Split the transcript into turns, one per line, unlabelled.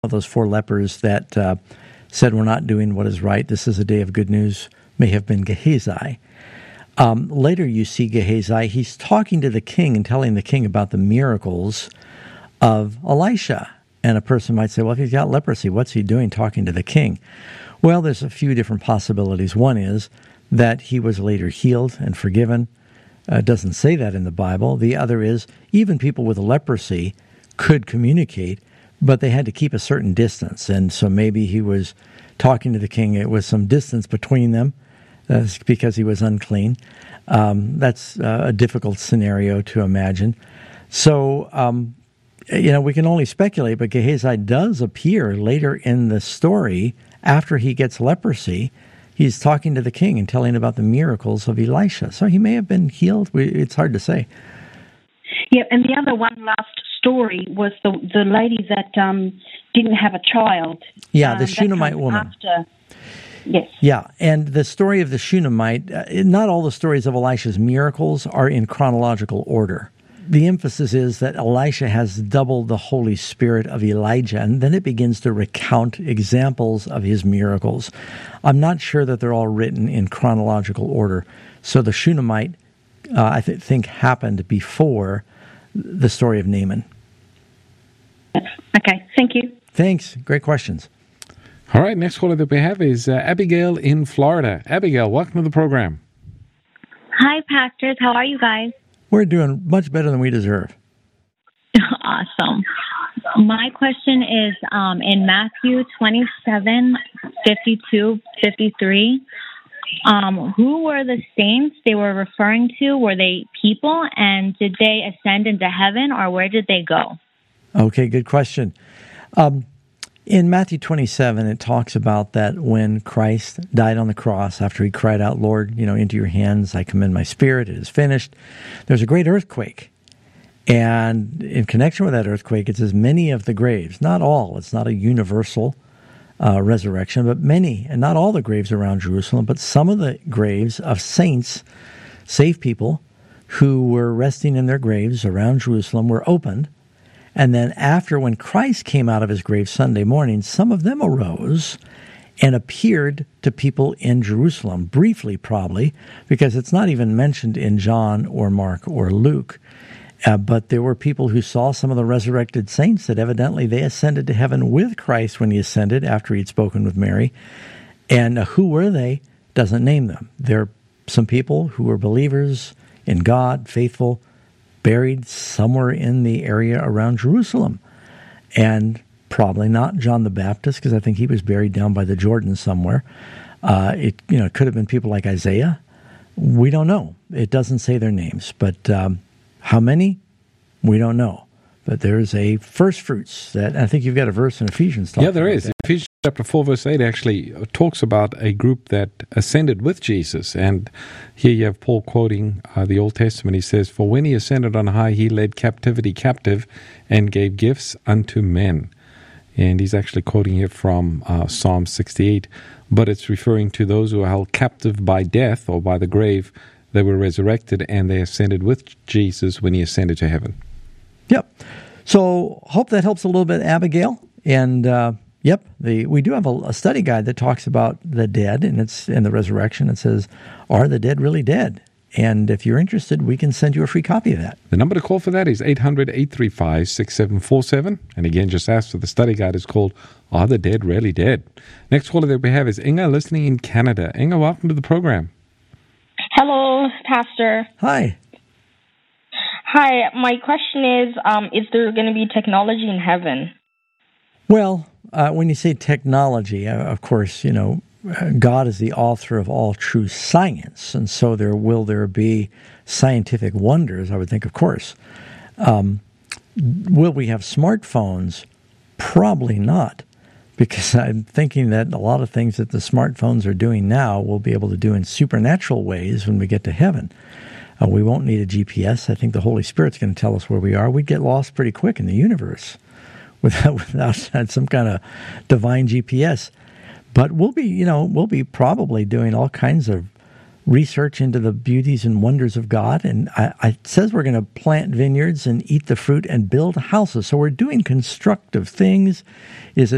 of those four lepers that said, we're not doing what is right, this is a day of good news, may have been Gehazi. Later you see Gehazi, he's talking to the king and telling the king about the miracles of Elisha. And a person might say, well, if he's got leprosy, what's he doing talking to the king? Well, there's a few different possibilities. One is that he was later healed and forgiven. It doesn't say that in the Bible. The other is even people with leprosy could communicate, but they had to keep a certain distance. And so maybe he was talking to the king. It was some distance between them because he was unclean. That's a difficult scenario to imagine. So, we can only speculate, but Gehazi does appear later in the story after he gets leprosy. He's talking to the king and telling about the miracles of Elisha. So he may have been healed. It's hard to say.
Yeah, and the other one last story was the lady that didn't have a child.
Yeah, the Shunammite woman.
After, yes.
Yeah, and the story of the Shunammite, not all the stories of Elisha's miracles are in chronological order. The emphasis is that Elisha has double the Holy Spirit of Elijah, and then it begins to recount examples of his miracles. I'm not sure that they're all written in chronological order. So the Shunammite, I think, happened before the story of Naaman.
Okay, thank you.
Thanks. Great questions.
All right, next caller that we have is Abigail in Florida. Abigail, welcome to the program.
Hi, pastors. How are you guys?
We're doing much better than we deserve.
Awesome. My question is in Matthew 27:52-53. Who were the saints they were referring to? Were they people, and did they ascend into heaven, or where did they go?
Okay, good question. In Matthew 27, it talks about that when Christ died on the cross, after he cried out, Lord, into your hands I commend my spirit, it is finished. There's a great earthquake. And in connection with that earthquake, it says many of the graves, not all, it's not a universal resurrection, but many, and not all the graves around Jerusalem, but some of the graves of saints, saved people, who were resting in their graves around Jerusalem were opened. And then after, when Christ came out of his grave Sunday morning, some of them arose and appeared to people in Jerusalem, briefly probably, because it's not even mentioned in John or Mark or Luke. But there were people who saw some of the resurrected saints that evidently they ascended to heaven with Christ when he ascended after he'd spoken with Mary. And who were they? Doesn't name them. They're some people who were believers in God, faithful, buried somewhere in the area around Jerusalem. And probably not John the Baptist, because I think he was buried down by the Jordan somewhere. It could have been people like Isaiah. We don't know. It doesn't say their names. But how many? We don't know. But there's a first fruits that I think you've got a verse in Ephesians.
Yeah, there is. Ephesians chapter 4, verse 8 actually talks about a group that ascended with Jesus. And here you have Paul quoting the Old Testament. He says, for when he ascended on high, he led captivity captive and gave gifts unto men. And he's actually quoting here from Psalm 68. But it's referring to those who are held captive by death or by the grave. They were resurrected and they ascended with Jesus when he ascended to heaven.
Yep. So hope that helps a little bit, Abigail. And we do have a study guide that talks about the dead, and it's in the resurrection. It says, are the dead really dead? And if you're interested, we can send you a free copy of that.
The number to call for that is 800-835-6747. And again, just ask for the study guide. It's called Are the Dead Really Dead? Next caller that we have is Inga, listening in Canada. Inga, welcome to the program.
Hello, Pastor.
Hi.
Hi, my question is there going to be technology in heaven?
Well, when you say technology, of course, God is the author of all true science, and so will there be scientific wonders? I would think, of course. Will we have smartphones? Probably not, because I'm thinking that a lot of things that the smartphones are doing now we'll be able to do in supernatural ways when we get to heaven. We won't need a GPS. I think the Holy Spirit's going to tell us where we are. We'd get lost pretty quick in the universe without some kind of divine GPS. But we'll be probably doing all kinds of research into the beauties and wonders of God. And it says we're going to plant vineyards and eat the fruit and build houses. So we're doing constructive things. Is it